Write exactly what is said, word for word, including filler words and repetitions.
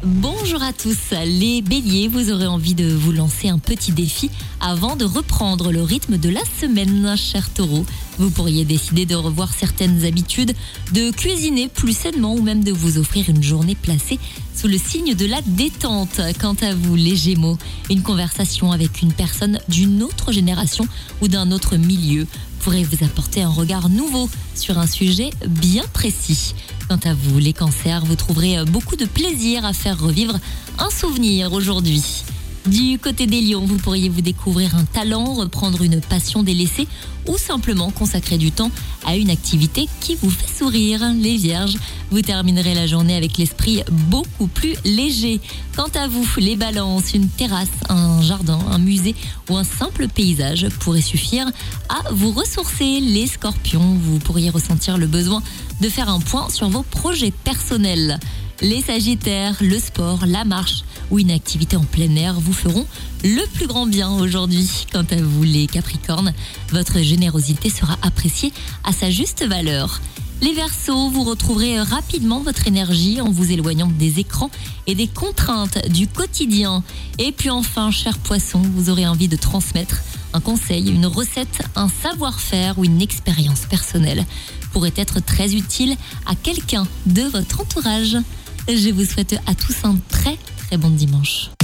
Bonjour à tous, les béliers, vous aurez envie de vous lancer un petit défi avant de reprendre le rythme de la semaine, cher taureau. Vous pourriez décider de revoir certaines habitudes, de cuisiner plus sainement ou même de vous offrir une journée placée sous le signe de la détente. Quant à vous, les gémeaux, une conversation avec une personne d'une autre génération ou d'un autre milieu pourrait vous apporter un regard nouveau sur un sujet bien précis. Quant à vous, les cancers, vous trouverez beaucoup de plaisir à faire revivre un souvenir aujourd'hui. Du côté des lions, vous pourriez vous découvrir un talent, reprendre une passion délaissée ou simplement consacrer du temps à une activité qui vous fait sourire. Les vierges, vous terminerez la journée avec l'esprit beaucoup plus léger. Quant à vous, les balances, une terrasse, un jardin, un musée ou un simple paysage pourrait suffire à vous ressourcer. Les scorpions, vous pourriez ressentir le besoin de faire un point sur vos projets personnels. Les sagittaires, le sport, la marche ou une activité en plein air vous feront le plus grand bien aujourd'hui. Quant à vous, les capricornes, votre générosité sera appréciée à sa juste valeur. Les verseaux, vous retrouverez rapidement votre énergie en vous éloignant des écrans et des contraintes du quotidien. Et puis enfin, cher poisson, vous aurez envie de transmettre un conseil, une recette, un savoir-faire ou une expérience personnelle pourrait être très utile à quelqu'un de votre entourage. Je vous souhaite à tous un très très bon dimanche.